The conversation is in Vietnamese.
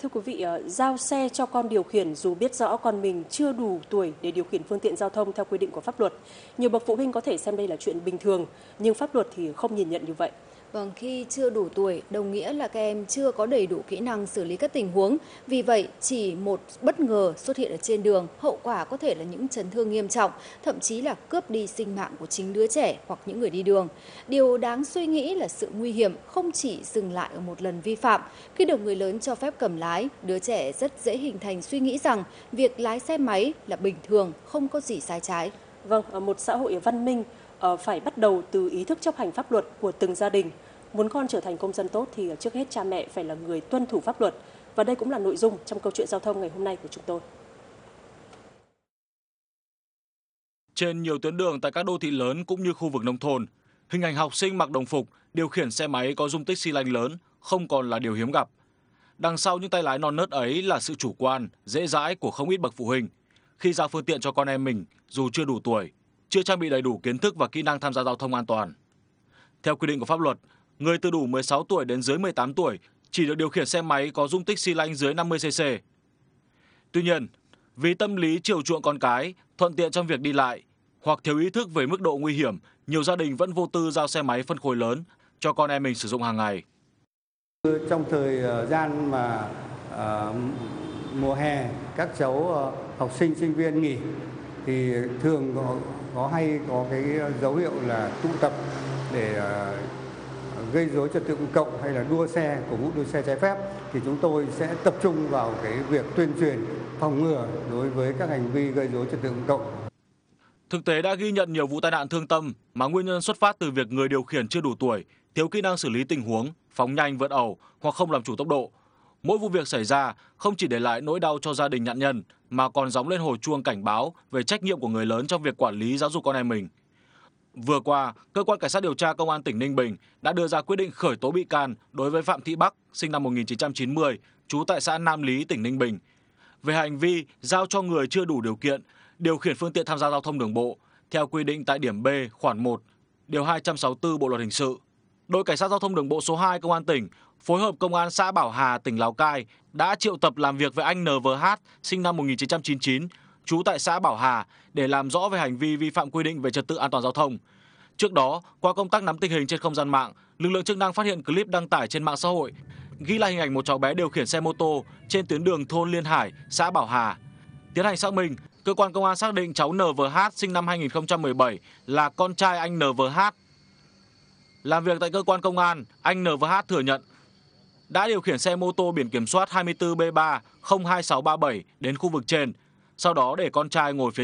Thưa quý vị, giao xe cho con điều khiển dù biết rõ con mình chưa đủ tuổi để điều khiển phương tiện giao thông theo quy định của pháp luật. Nhiều bậc phụ huynh có thể xem đây là chuyện bình thường, nhưng pháp luật thì không nhìn nhận như vậy. Vâng, khi chưa đủ tuổi đồng nghĩa là các em chưa có đầy đủ kỹ năng xử lý các tình huống. Vì vậy, chỉ một bất ngờ xuất hiện ở trên đường, hậu quả có thể là những chấn thương nghiêm trọng, thậm chí là cướp đi sinh mạng của chính đứa trẻ hoặc những người đi đường. Điều đáng suy nghĩ là sự nguy hiểm không chỉ dừng lại ở một lần vi phạm. Khi được người lớn cho phép cầm lái, đứa trẻ rất dễ hình thành suy nghĩ rằng việc lái xe máy là bình thường, không có gì sai trái. Vâng, một xã hội văn minh phải bắt đầu từ ý thức chấp hành pháp luật của từng gia đình. Muốn con trở thành công dân tốt thì trước hết cha mẹ phải là người tuân thủ pháp luật. Và đây cũng là nội dung trong câu chuyện giao thông ngày hôm nay của chúng tôi. Trên nhiều tuyến đường tại các đô thị lớn cũng như khu vực nông thôn, hình ảnh học sinh mặc đồng phục điều khiển xe máy có dung tích xi lanh lớn không còn là điều hiếm gặp. Đằng sau những tay lái non nớt ấy là sự chủ quan, dễ dãi của không ít bậc phụ huynh khi giao phương tiện cho con em mình dù chưa đủ tuổi, chưa trang bị đầy đủ kiến thức và kỹ năng tham gia giao thông an toàn. Theo quy định của pháp luật, người từ đủ 16 tuổi đến dưới 18 tuổi chỉ được điều khiển xe máy có dung tích xi lanh dưới 50cc. Tuy nhiên, vì tâm lý chiều chuộng con cái, thuận tiện trong việc đi lại hoặc thiếu ý thức về mức độ nguy hiểm, nhiều gia đình vẫn vô tư giao xe máy phân khối lớn cho con em mình sử dụng hàng ngày. Trong thời gian mà mùa hè các cháu học sinh sinh viên nghỉ thì thường hay có cái dấu hiệu là tụ tập để gây rối trật tự công cộng hay là đua xe, cổ vũ đua xe trái phép, thì chúng tôi sẽ tập trung vào cái việc tuyên truyền phòng ngừa đối với các hành vi gây rối trật tự công cộng. Thực tế đã ghi nhận nhiều vụ tai nạn thương tâm mà nguyên nhân xuất phát từ việc người điều khiển chưa đủ tuổi, thiếu kỹ năng xử lý tình huống, phóng nhanh vượt ẩu hoặc không làm chủ tốc độ. Mỗi vụ việc xảy ra không chỉ để lại nỗi đau cho gia đình nạn nhân mà còn gióng lên hồi chuông cảnh báo về trách nhiệm của người lớn trong việc quản lý giáo dục con em mình. Vừa qua, cơ quan cảnh sát điều tra công an tỉnh Ninh Bình đã đưa ra quyết định khởi tố bị can đối với Phạm Thị Bắc, sinh năm 1990, trú tại xã Nam Lý, tỉnh Ninh Bình, về hành vi giao cho người chưa đủ điều kiện điều khiển phương tiện tham gia giao thông đường bộ theo quy định tại điểm B khoản 1, điều 264 Bộ luật hình sự. Đội cảnh sát giao thông đường bộ số 2 công an tỉnh phối hợp công an xã Bảo Hà, tỉnh Lào Cai đã triệu tập làm việc với anh NVH, sinh năm 1999, trú tại xã Bảo Hà để làm rõ về hành vi vi phạm quy định về trật tự an toàn giao thông. Trước đó, qua công tác nắm tình hình trên không gian mạng, lực lượng chức năng phát hiện clip đăng tải trên mạng xã hội ghi lại hình ảnh một cháu bé điều khiển xe mô tô trên tuyến đường thôn Liên Hải, xã Bảo Hà. Tiến hành xác minh, cơ quan công an xác định cháu NVH sinh năm 2017 là con trai anh NVH. Làm việc tại cơ quan công an, anh NVH thừa nhận đã điều khiển xe mô tô biển kiểm soát 24B3 02637 đến khu vực trên, sau đó để con trai ngồi phía